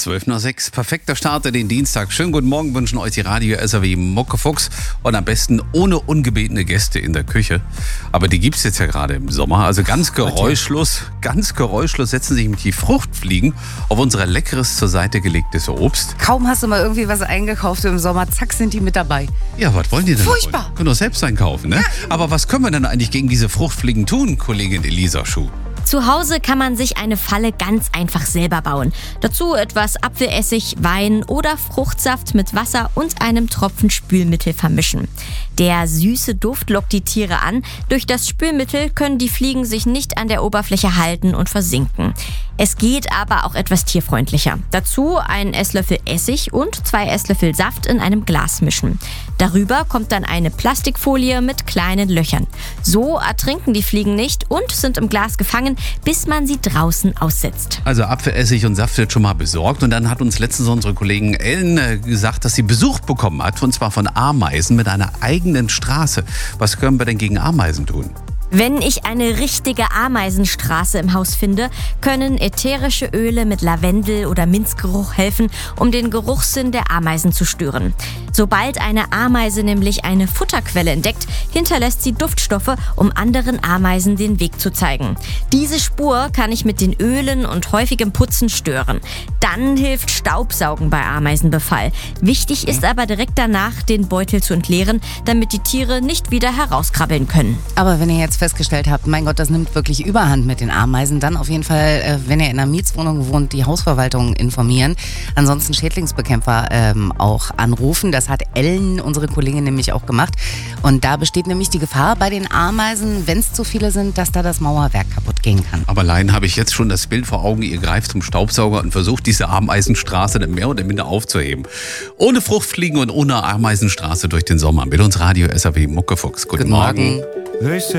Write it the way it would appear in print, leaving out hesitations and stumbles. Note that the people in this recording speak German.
12:06 perfekter Start in den Dienstag. Schönen guten Morgen wünschen euch die Radio SAW Muckefuchs und am besten ohne ungebetene Gäste in der Küche. Aber die gibt's jetzt ja gerade im Sommer. Also ganz geräuschlos setzen sich nämlich die Fruchtfliegen auf unser leckeres zur Seite gelegtes Obst. Kaum hast du mal irgendwie was eingekauft im Sommer, zack, sind die mit dabei. Ja, was wollen die denn? Furchtbar. Können doch selbst einkaufen, ne? Ja. Aber was können wir denn eigentlich gegen diese Fruchtfliegen tun, Kollegin Elisa Schuh? Zu Hause kann man sich eine Falle ganz einfach selber bauen. Dazu etwas Apfelessig, Wein oder Fruchtsaft mit Wasser und einem Tropfen Spülmittel vermischen. Der süße Duft lockt die Tiere an. Durch das Spülmittel können die Fliegen sich nicht an der Oberfläche halten und versinken. Es geht aber auch etwas tierfreundlicher. Dazu einen Esslöffel Essig und 2 Esslöffel Saft in einem Glas mischen. Darüber kommt dann eine Plastikfolie mit kleinen Löchern. So ertrinken die Fliegen nicht und sind im Glas gefangen, bis man sie draußen aussetzt. Also Apfelessig und Saft wird schon mal besorgt. Und dann hat uns letztens unsere Kollegin Ellen gesagt, dass sie Besuch bekommen hat, und zwar von Ameisen mit einer eigenen Straße. Was können wir denn gegen Ameisen tun? Wenn ich eine richtige Ameisenstraße im Haus finde, können ätherische Öle mit Lavendel- oder Minzgeruch helfen, um den Geruchssinn der Ameisen zu stören. Sobald eine Ameise nämlich eine Futterquelle entdeckt, hinterlässt sie Duftstoffe, um anderen Ameisen den Weg zu zeigen. Diese Spur kann ich mit den Ölen und häufigem Putzen stören. Dann hilft Staubsaugen bei Ameisenbefall. Wichtig ist aber direkt danach, den Beutel zu entleeren, damit die Tiere nicht wieder herauskrabbeln können. Aber wenn ihr jetzt festgestellt habt, mein Gott, das nimmt wirklich Überhand mit den Ameisen, dann auf jeden Fall, wenn ihr in einer Mietswohnung wohnt, die Hausverwaltung informieren. Ansonsten Schädlingsbekämpfer auch anrufen. Das hat Ellen, unsere Kollegin, nämlich auch gemacht. Und da besteht nämlich die Gefahr bei den Ameisen, wenn es zu viele sind, dass da das Mauerwerk kaputt gehen kann. Aber Laien, habe ich jetzt schon das Bild vor Augen, ihr greift zum Staubsauger und versucht, diese Ameisenstraße dann mehr oder minder aufzuheben. Ohne Fruchtfliegen und ohne Ameisenstraße durch den Sommer. Mit uns Radio SAW Muckefuchs. Guten Morgen.